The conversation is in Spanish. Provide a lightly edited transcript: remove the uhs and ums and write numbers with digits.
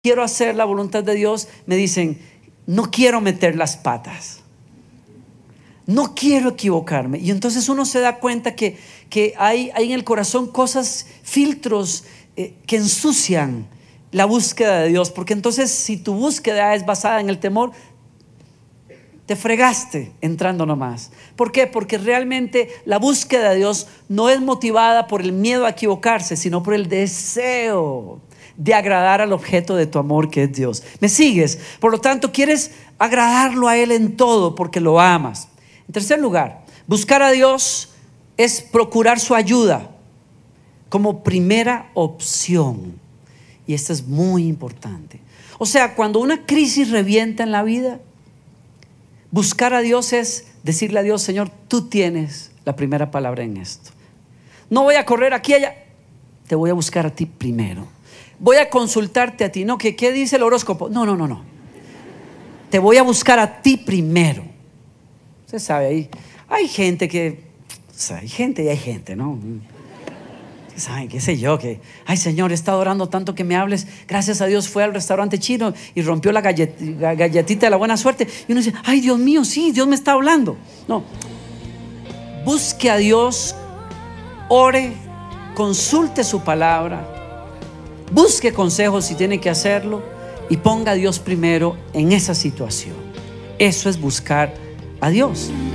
quiero hacer la voluntad de Dios, me dicen, no quiero meter las patas, no quiero equivocarme. Y entonces uno se da cuenta que hay en el corazón cosas, filtros que ensucian la búsqueda de Dios. Porque entonces, si tu búsqueda es basada en el temor, te fregaste entrando nomás. ¿Por qué? Porque realmente la búsqueda de Dios no es motivada por el miedo a equivocarse, sino por el deseo de agradar al objeto de tu amor, que es Dios. ¿Me sigues? Por lo tanto, quieres agradarlo a Él en todo porque lo amas. En tercer lugar, buscar a Dios es procurar su ayuda como primera opción. Y esto es muy importante. O sea, cuando una crisis revienta en la vida, buscar a Dios es decirle a Dios: Señor, tú tienes la primera palabra en esto. No voy a correr aquí allá, te voy a buscar a ti primero. Voy a consultarte a ti. No, ¿qué dice el horóscopo? No. Te voy a buscar a ti primero. Usted sabe, ahí hay gente que, o sea, hay gente, ¿no? ¿Saben? ¿Qué sé yo? Que, ay, Señor, he estado orando tanto que me hables. Gracias a Dios fue al restaurante chino y rompió la galletita de la buena suerte. Y uno dice: ay, Dios mío, sí, Dios me está hablando. No. Busque a Dios, ore, consulte su palabra, busque consejos si tiene que hacerlo y ponga a Dios primero en esa situación. Eso es buscar a Dios.